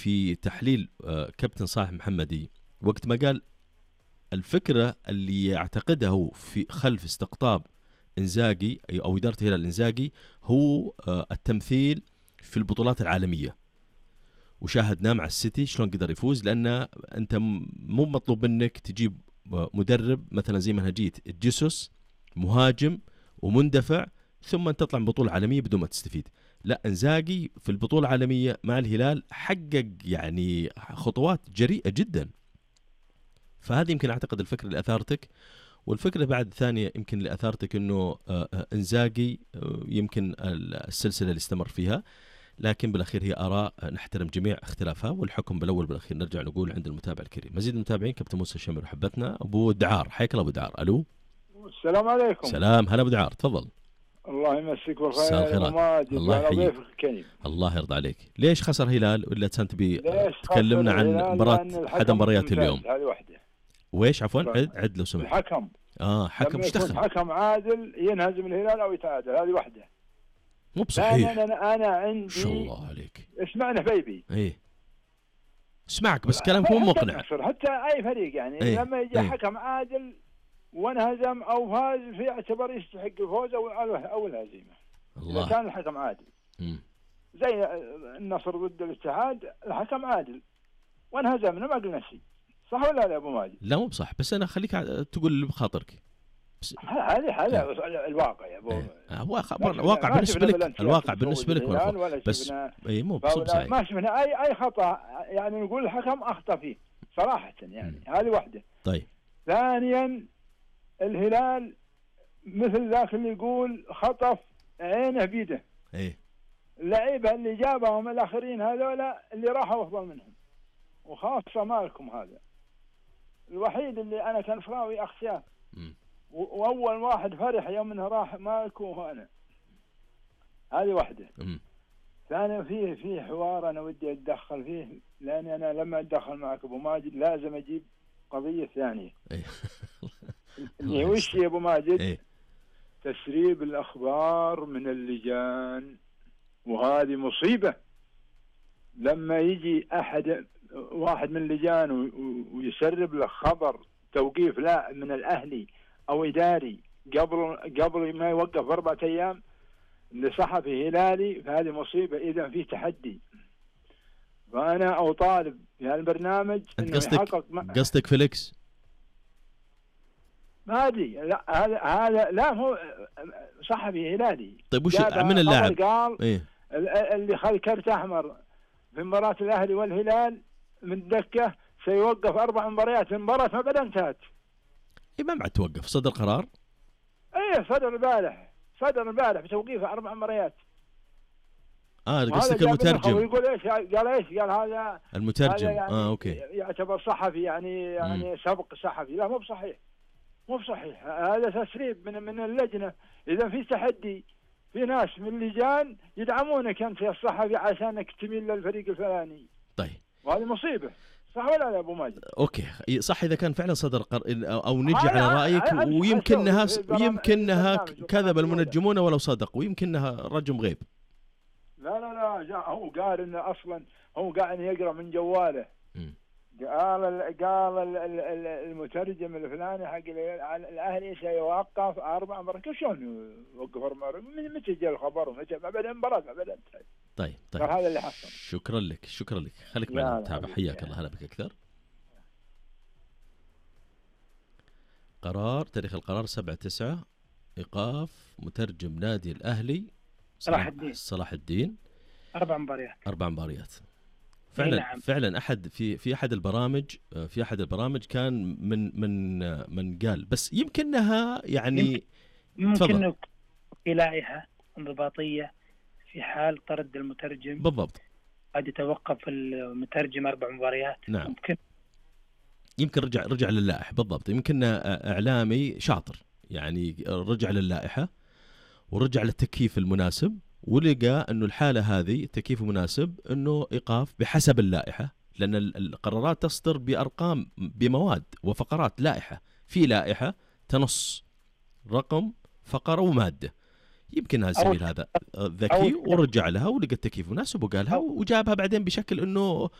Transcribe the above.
في تحليل كابتن صالح محمدي وقت ما قال الفكرة اللي يعتقدها هو في خلف استقطاب إنزاغي أو إدارة الهلال إنزاغي هو التمثيل في البطولات العالمية، وشاهدنا مع السيتي شلون قدر يفوز. لأن أنت مو مطلوب منك تجيب مدرب مثلا زي منهجية جيسوس مهاجم ومندفع ثم تطلع من بطولة عالمية بدون ما تستفيد. لا، إنزاغي في البطولة العالمية مع الهلال حقق يعني خطوات جريئة جدا. فهذه يمكن أعتقد الفكرة اللي أثارتك. والفكرة بعد ثانية يمكن اللي أثارتك أنه إنزاغي يمكن السلسلة اللي استمر فيها، لكن بالأخير هي آراء نحترم جميع اختلافها، والحكم بالأول بالأخير نرجع نقول عند المتابع الكريم. مزيد المتابعين كابتن موسى الشمر حبتنا أبو دعار. حياك الله أبو دعار. ألو السلام عليكم. سلام، هلا أبو دعار، تفضل. الله يمسك بالخير. الله يحييك. الله يرضى عليك. ليش خسر هلال ولا تبي تكلمنا عن مباراة حد مباريات اليوم؟ هذه واحدة. ويش عفوا عد لو سمحت. الحكم حكم ايش دخل؟ حكم عادل ينهزم الهلال او يتعادل، هذه واحدة مو بصحيح. انا عندي شاء الله عليك. اسمعنا بيبي. ايه اسمعك بس كلامك مو مقنع. حتى اي فريق يعني لما يجي حكم عادل وانهزم او فاز في اعتبار يستحق الفوز او الهزيمة. إذا كان الحكم عادل زي النصر ضد الاتحاد، الحكم عادل وانهزمنا ما قلنا شيء، صح ولا لا يا ابو ماجد؟ لا مو بصح، بس انا خليك تقول اللي بخاطرك. هذا الواقع يا ابو. الواقع بالنسبه لك، الواقع بالنسبه لك بس اي مو بصحيح. ما شفنا اي خطا يعني نقول الحكم اخطا فيه صراحه يعني. هذه واحده. طيب ثانيا الهلال مثل ذاك اللي يقول خطف عينه بيده. اللعيبه اللي جابهم الاخرين هذولا اللي راحوا افضل منهم، وخاصه مالكم هذا الوحيد اللي انا كان فراوي اخشاه، واول واحد فرح يوم انه راح مالكم هو انا. هذه واحده. ثانيا فيه حوار انا ودي اتدخل فيه، لان انا لما اتدخل معك ابو ماجد لازم اجيب قضيه ثانيه. اللي وش يا ابو ماجد؟ تسريب الاخبار من اللجان، وهذه مصيبه. لما يجي واحد من اللجان ويسرب له خبر توقيف لا من الاهلي او اداري قبل ما يوقف 4 أيام لصحفي هلالي، فهذه مصيبه. اذا في تحدي، فانا اطالب في هالبرنامج انه يحقق. قصدك فيليكس؟ ما ادري. لا هذا لا هو صحفي هلالي. طيب وش من اللاعب؟ قال اللي خذ كرت احمر في مباراة الاهلي والهلال من دكة سيوقف 4 مباريات. المباراة ما بدأ انتهت. ما بعد توقف، صدر قرار. صدر البارح بتوقيف 4 مباريات. قصدك المترجم. يقول ايش؟ قال هذا المترجم. هذا يعني اوكي. يعتبر صحفي يعني سبق صحفي. لا مو بصحيح. هذا تسريب من اللجنة. اذا في تحدي في ناس من اللجان يدعمونك انت يا الصحفي عشانك تميل للفريق الفلاني. طيب وهذه مصيبة، صح ولا لا يا ابو ماجد؟ اوكي صح. اذا كان فعلا صدر او نجي على رايك، ويمكنها كذب المنجمون ولو صدقوا، ويمكنها رجم غيب. لا هو قال انه اصلا هو قاعد يقرا من جواله. قال المترجم الفلاني حق الاهلي سيوقف 4 مباريات. شلون يوقف 4 مباريات؟ متى جاء الخبر ومتى ما بدا المباراه ما بدا. طيب هذا اللي حصل. شكرا لك خليك معنا نتابع. حياك الله. هلا بك اكثر. تاريخ القرار 7/9 ايقاف مترجم نادي الاهلي صلاح الدين 4 مباريات. فعلا احد في احد البرامج كان من قال، بس يمكنها يعني ممكن في لائحه انضباطيه في حال طرد المترجم. بالضبط. قد يتوقف المترجم 4 مباريات. نعم. يمكن رجع للائحه. بالضبط. يمكن اعلامي شاطر يعني رجع للائحه ورجع للتكييف المناسب، ولقى انه الحاله هذه التكييف مناسب انه ايقاف بحسب اللائحه، لان القرارات تصدر بارقام بمواد وفقرات لائحه. في لائحه تنص رقم فقره وماده. يمكن الزميل هذا ذكي ورجع لها ولقى التكييف مناسب وقالها وجابها بعدين بشكل انه